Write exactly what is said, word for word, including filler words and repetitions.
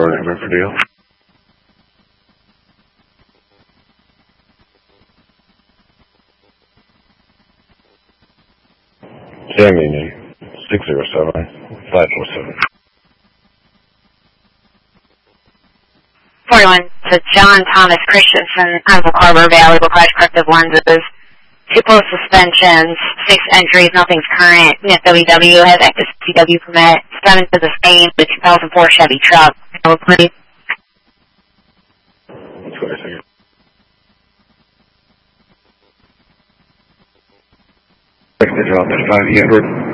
four, name for deal. Sam Union, six zero seven, five four seven. forty-one to John Thomas Christensen, Uncle Harbor Valley, requires corrective lenses. Two post suspensions, six entries, nothing's current. N F W W has active C W permit. Seven to the same, the two thousand four Chevy truck. No, please. Let's go a second. Drop at five Edward.